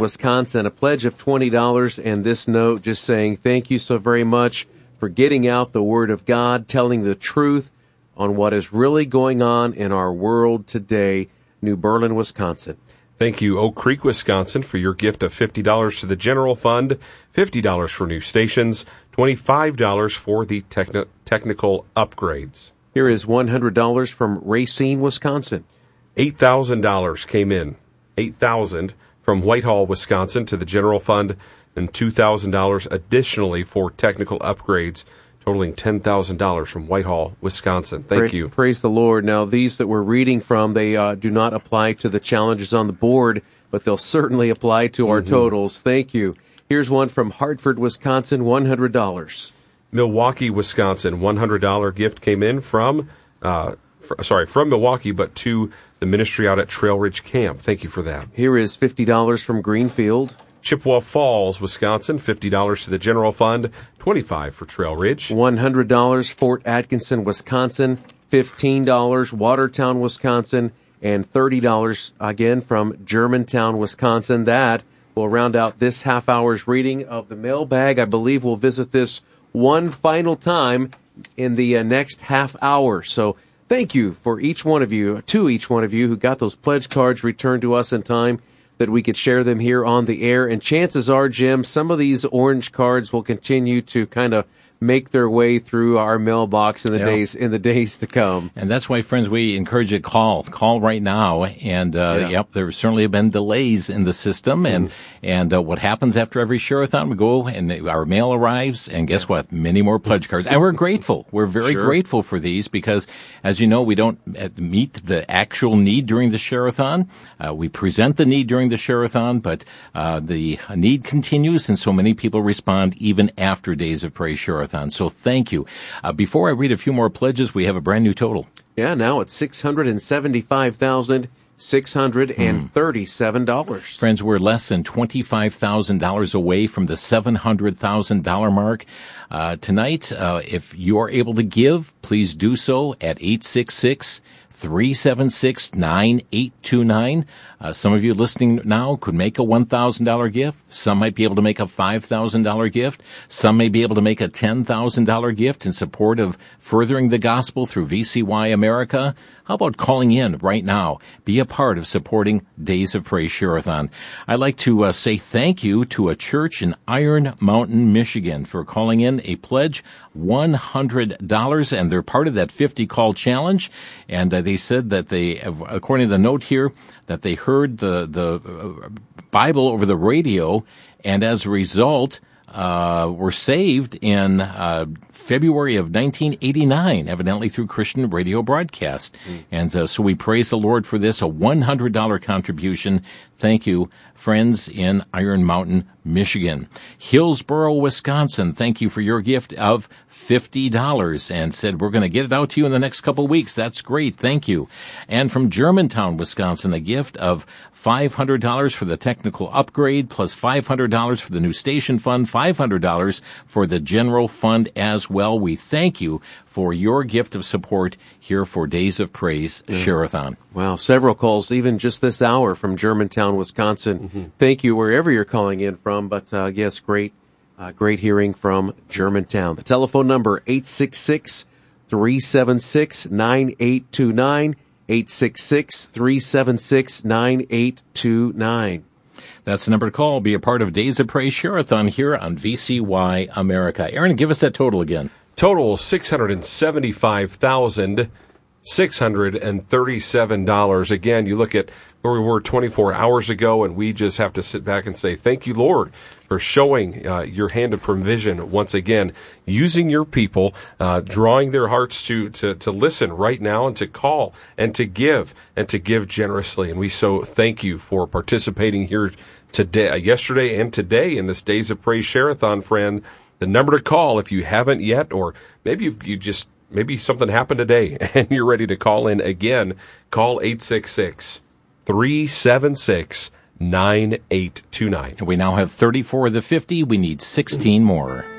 Wisconsin, a pledge of $20, and this note just saying, thank you so very much for getting out the Word of God, telling the truth on what is really going on in our world today. New Berlin, Wisconsin. Thank you, Oak Creek, Wisconsin, for your gift of $50 to the General Fund, $50 for new stations, $25 for the technical upgrades. Here is $100 from Racine, Wisconsin. $8,000 came in. $8,000 from Whitehall, Wisconsin, to the General Fund, and $2,000 additionally for technical upgrades, totaling $10,000 from Whitehall, Wisconsin. Thank you. Praise the Lord. Now, these that we're reading from, they do not apply to the challenges on the board, but they'll certainly apply to our totals. Thank you. Here's one from Hartford, Wisconsin, $100. Milwaukee, Wisconsin, $100 gift came in from Milwaukee, but to the ministry out at Trail Ridge Camp. Thank you for that. Here is $50 from Greenfield. Chippewa Falls, Wisconsin, $50 to the General Fund, $25 for Trail Ridge. $100 Fort Atkinson, Wisconsin, $15 Watertown, Wisconsin, and $30 again from Germantown, Wisconsin. That will round out this half hour's reading of the mailbag. I believe we'll visit this one final time in the next half hour. So thank you to each one of you who got those pledge cards returned to us in time that we could share them here on the air. And chances are, Jim, some of these orange cards will continue to kind of make their way through our mailbox in the days to come. And that's why, friends, we encourage you to call right now. And there certainly have been delays in the system. And what happens after every Share-a-thon, we go and our mail arrives, and guess what? Many more pledge cards. And we're grateful. We're very grateful for these because, as you know, we don't meet the actual need during the Share-a-thon. We present the need during the Share-a-thon, but the need continues, and so many people respond even after Days of Praise Share-a-thon. So thank you. Before I read a few more pledges, we have a brand new total. Yeah, now it's $675,637. Friends, we're less than $25,000 away from the $700,000 mark. Tonight, if you are able to give, please do so at 866-376-9829. Some of you listening now could make a $1,000 gift. Some might be able to make a $5,000 gift. Some may be able to make a $10,000 gift in support of furthering the gospel through VCY America. How about calling in right now? Be a part of supporting Days of Praise Share-a-thon. I'd like to say thank you to a church in Iron Mountain, Michigan for calling in a pledge, $100, and they're part of that 50 call challenge. And they said that they, according to the note here, that they heard the Bible over the radio, and as a result, were saved in February of 1989, evidently through Christian radio broadcast. And so we praise the Lord for this, a $100 contribution. Thank you, friends in Iron Mountain, Michigan. Hillsboro, Wisconsin, thank you for your gift of $50 and said, we're going to get it out to you in the next couple of weeks. That's great. Thank you. And from Germantown, Wisconsin, a gift of $500 for the technical upgrade, plus $500 for the new station fund, $500 for the general fund as well. We thank you for your gift of support here for Days of Praise Share-a-thon. Wow, several calls, even just this hour from Germantown, Wisconsin. Thank you wherever you're calling in from, but yes, great hearing from Germantown. The telephone number, 866-376-9829, 866-376-9829. That's the number to call. Be a part of Days of Praise Share-a-thon here on VCY America. Aaron, give us that total again. Total $675,637. Again, you look at where we were 24 hours ago, and we just have to sit back and say, thank you, Lord, for showing your hand of provision once again, using your people, drawing their hearts to listen right now and to call and to give generously. And we so thank you for participating here today, yesterday and today in this Days of Praise Share-a-thon, friend. The number to call if you haven't yet, or maybe maybe something happened today and you're ready to call in again, call 866-376-9829. And we now have 34 of the 50. We need 16 more.